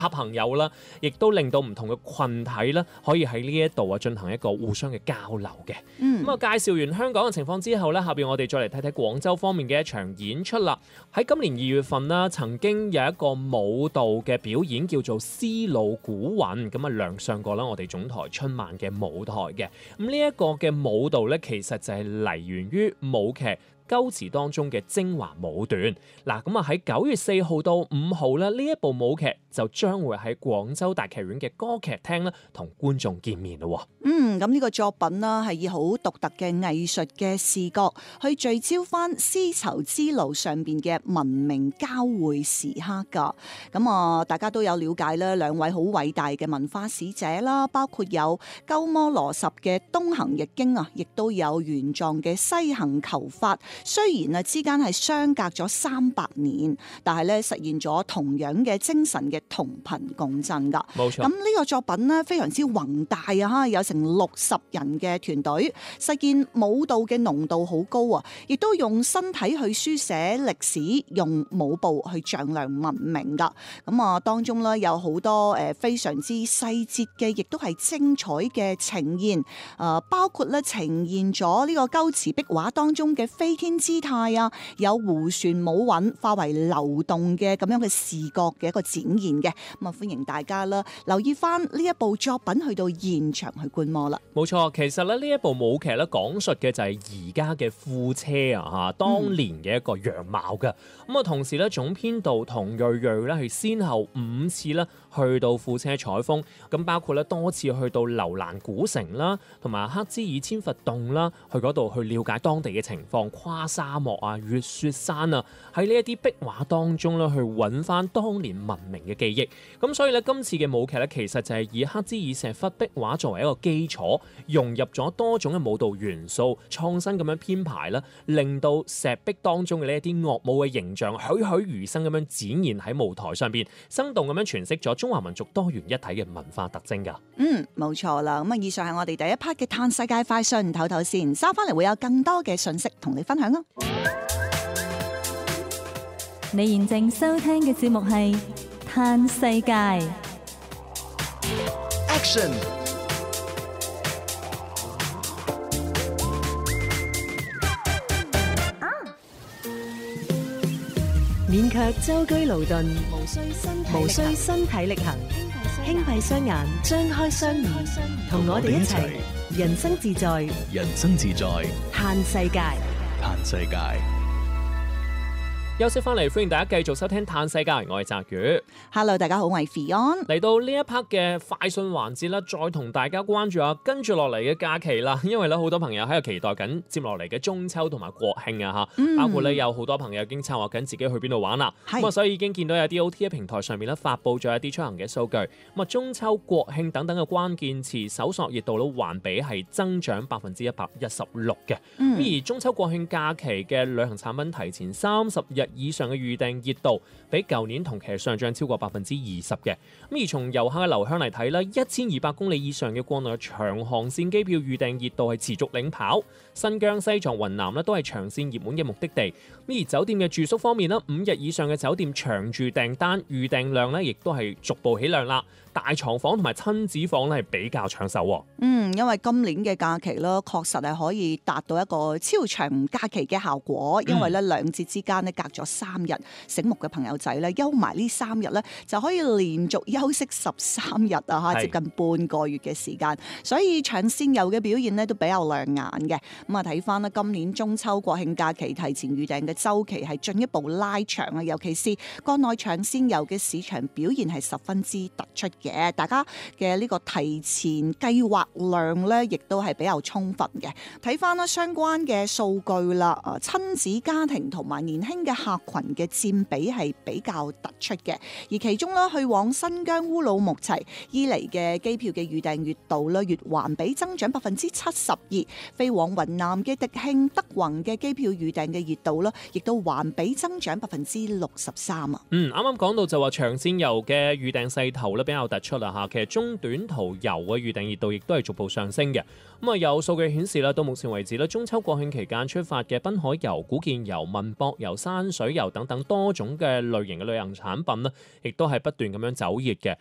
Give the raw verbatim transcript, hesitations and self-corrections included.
合朋友啦，亦都令到唔同嘅群體啦，可以喺呢一度啊進行一個互相嘅交流嘅。 嗯， 咁啊介紹完香港嘅情況之後咧，下邊我哋再嚟睇睇廣州方面嘅一場演出啦。喺今年二月份啦，曾經有一個舞蹈嘅表演叫做《絲路古韻》，咁啊亮相過啦我哋總台春晚嘅舞台嘅。咁呢一個嘅舞蹈咧，其實就係嚟源於舞劇鳩詞當中嘅精華舞段。嗱，咁啊喺九月四號到五號咧，呢一部舞劇就將會喺廣州大劇院嘅歌劇廳咧同觀眾見面咯。 嗯，咁呢個作品啦係以好獨特嘅藝術嘅視覺去聚焦翻絲綢之路上邊嘅文明交匯時刻噶。咁啊，大家都有了解啦，兩位好偉大嘅文化使者啦，包括有鳩摩羅什嘅《東行易經》啊，亦都有玄奘嘅《西行求法》。雖然啊之間係相隔咗三百年，但係咧實現咗同樣嘅精神嘅同頻共振噶。 冇錯。 咁呢個作品呢，非常之宏大啊，哈，有成六十人嘅團隊，實現舞蹈嘅濃度好高啊，亦都用身體去書寫歷史，用舞步去丈量文明噶。咁啊當中呢，有好多誒非常之細節嘅，亦都係精彩嘅呈現。誒包括咧呈現咗呢個鳩詞壁畫當中嘅飛天姿態啊，有弧旋舞韻化為流動嘅咁樣嘅視覺嘅一個展現嘅。咁啊歡迎大家啦，留意翻呢一部作品去到現場去觀摩啦。 冇錯，其實咧呢一部舞劇咧講述嘅就係而家嘅庫車啊嚇，當年嘅一個樣貌嘅。咁啊、嗯、同時咧總編導童睿睿咧係先後五次咧去到庫車採風，咁包括咧多次去到樓蘭古城啦，同埋克孜爾千佛洞啦，去嗰度去了解當地嘅情況，跨沙漠啊、越雪山啊，喺呢一啲壁畫當中咧去揾翻當年文明嘅記憶。咁所以咧今次嘅舞劇咧其實就係以克孜爾石窟壁畫作為一個基礎，融入咗多種嘅舞蹈元素，創新咁樣編排啦，令到石壁當中嘅呢一啲樂舞嘅形象栩栩如生咁樣展現喺舞台上邊，生動咁樣詮釋咗中華民族多元一體嘅文化特徵㗎。 嗯，冇錯啦。咁啊，以上係我哋第一 part 嘅嘆世界快訊，唞唞先，收翻嚟會有更多嘅信息同你分享啊！ 你現正收聽嘅節目係嘆世界。 Action！ 勉強舟車勞頓， 無需身體無需身體力行，輕閉雙眼，張開雙耳，同我哋一齊人生自在， 人生自在， 嘆世界， 嘆世界。 休息翻嚟，歡迎大家繼續收聽《嘆世界》，我係澤宇。 Hello， 大家好，我係 Fion。嚟到呢一 part 嘅快訊環節啦，再同大家關注下跟住落嚟嘅假期啦。因為咧好多朋友喺度期待緊接落嚟嘅中秋同埋國慶啊吓，嗯、包括咧有好多朋友已經策劃緊自己去邊度玩啦。咁啊，所以已經見到有啲 O T A 平台上面咧發佈咗一啲出行嘅數據。咁啊，中秋、國慶等等嘅關鍵詞搜索熱度都環比係增長百分之一百一十六嘅。咁、嗯、而中秋、國慶假期嘅旅行產品提前三十日以上嘅預訂熱度，比舊年同期上漲超過百分之二十嘅。咁而從遊客嘅流向嚟睇咧，一千二百公里以上嘅國內長航線機票預訂熱度係持續領跑，新疆、西藏、雲南咧都係長線熱門嘅目的地。咁而酒店嘅住宿方面咧，五日以上嘅酒店長住訂單預訂量咧，亦都係逐步起量啦。大床房同埋親子房咧係比較搶手。 嗯，因為今年嘅假期咧，確實係可以達到一個超長假期嘅效果。因為咧兩節之間咧隔咗三日，醒目嘅朋友仔咧休埋呢三日咧就可以連續休息十三日啊！嚇，接近半個月嘅時間，所以長線遊嘅表現咧都比較亮眼嘅。咁啊睇翻咧今年中秋國慶假期提前預訂嘅週期係進一步拉長啊，尤其是國內長線遊嘅市場表現係十分之突出嘅，大家嘅呢個提前計劃量咧，亦都係比較充分嘅。睇翻啦相關嘅數據啦，啊親子家庭同埋年輕嘅客群嘅佔比係比較突出嘅，而其中咧去往新疆烏魯木齊伊犁嘅機票嘅預訂熱度咧，月環比增長百分之七十二；飛往雲南嘅迪慶、德宏嘅機票預訂嘅熱度咧，亦都環比增長百分之六十三啊。 嗯，啱啱講到就話長線遊嘅預訂勢頭咧比較突出啦嚇，其實中短途遊嘅預訂熱度亦都係逐步上升嘅。咁啊有數據顯示啦，到目前為止咧，中秋國慶期間出發嘅濱海遊、古建遊、文博遊、山水遊等等多種嘅類型嘅旅行產品咧，亦都係不斷咁樣走熱嘅。